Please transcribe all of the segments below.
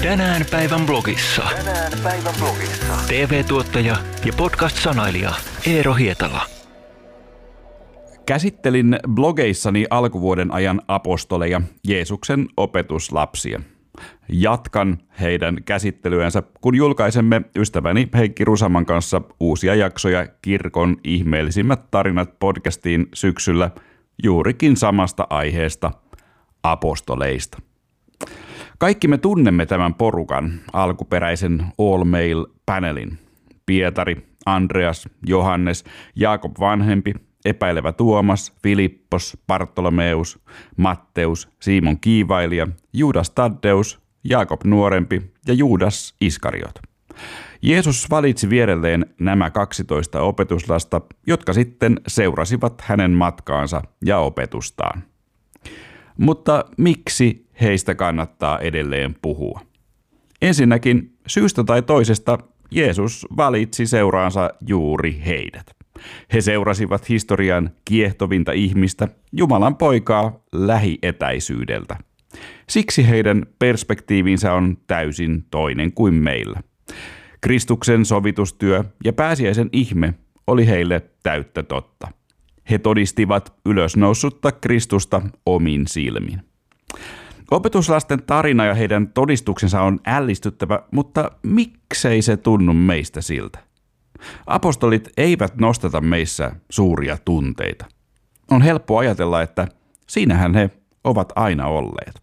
Tänään päivän blogissa. TV-tuottaja ja podcast-sanailija Eero Hietala. Käsittelin blogeissani alkuvuoden ajan apostoleja, Jeesuksen opetuslapsia. Jatkan heidän käsittelyänsä, kun julkaisemme ystäväni Heikki Rusaman kanssa uusia jaksoja Kirkon ihmeellisimmät tarinat podcastiin syksyllä juurikin samasta aiheesta, apostoleista. Kaikki me tunnemme tämän porukan, alkuperäisen All Male-panelin. Pietari, Andreas, Johannes, Jaakob vanhempi, epäilevä Tuomas, Filippos, Bartolomeus, Matteus, Simon kiivailija, Juudas Taddeus, Jaakob nuorempi ja Juudas Iskariot. Jeesus valitsi vierelleen nämä 12 opetuslasta, jotka sitten seurasivat hänen matkaansa ja opetustaan. Mutta miksi heistä kannattaa edelleen puhua? Ensinnäkin syystä tai toisesta Jeesus valitsi seuraansa juuri heidät. He seurasivat historian kiehtovinta ihmistä, Jumalan poikaa, lähietäisyydeltä. Siksi heidän perspektiivinsä on täysin toinen kuin meillä. Kristuksen sovitustyö ja pääsiäisen ihme oli heille täyttä totta. He todistivat ylösnoussutta Kristusta omin silmin. Opetuslasten tarina ja heidän todistuksensa on ällistyttävä, mutta miksei se tunnu meistä siltä? Apostolit eivät nostata meissä suuria tunteita. On helppo ajatella, että siinähän he ovat aina olleet.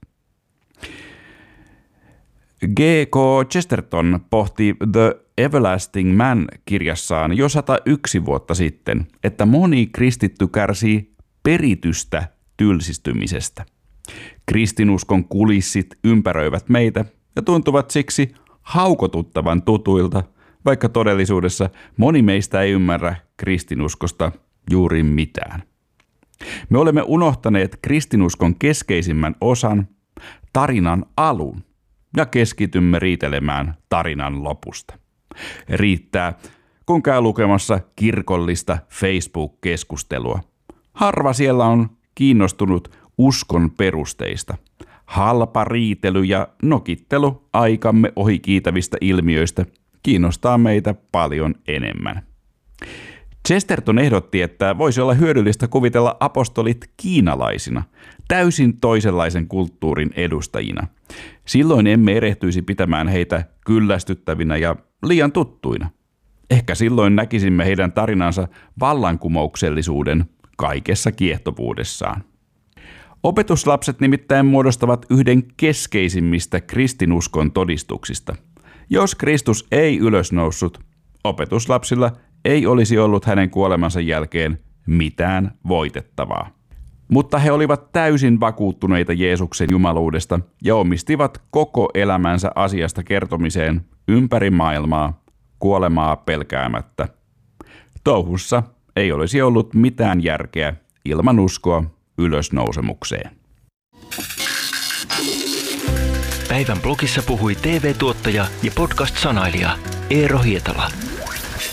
G.K. Chesterton pohti The Everlasting Man-kirjassaan jo 101 vuotta sitten, että moni kristitty kärsii peritystä tylsistymisestä. Kristinuskon kulissit ympäröivät meitä ja tuntuvat siksi haukotuttavan tutuilta, vaikka todellisuudessa moni meistä ei ymmärrä kristinuskosta juuri mitään. Me olemme unohtaneet kristinuskon keskeisimmän osan, tarinan alun, ja keskitymme riitelemään tarinan lopusta. Riittää, kun käy lukemassa kirkollista Facebook-keskustelua. Harva siellä on kiinnostunut uskon perusteista. Halpa riitely ja nokittelu aikamme ohikiitävistä ilmiöistä kiinnostaa meitä paljon enemmän. Chesterton ehdotti, että voisi olla hyödyllistä kuvitella apostolit kiinalaisina, täysin toisenlaisen kulttuurin edustajina. Silloin emme erehtyisi pitämään heitä kyllästyttävinä ja liian tuttuina. Ehkä silloin näkisimme heidän tarinansa vallankumouksellisuuden kaikessa kiehtovuudessaan. Opetuslapset nimittäin muodostavat yhden keskeisimmistä kristinuskon todistuksista. Jos Kristus ei ylösnoussut, opetuslapsilla ei olisi ollut hänen kuolemansa jälkeen mitään voitettavaa. Mutta he olivat täysin vakuuttuneita Jeesuksen jumaluudesta ja omistivat koko elämänsä asiasta kertomiseen ympäri maailmaa, kuolemaa pelkäämättä. Touhussa ei olisi ollut mitään järkeä ilman uskoa ylösnousemukseen. Päivän blogissa puhui TV-tuottaja ja podcast-sanailija Eero Hietala.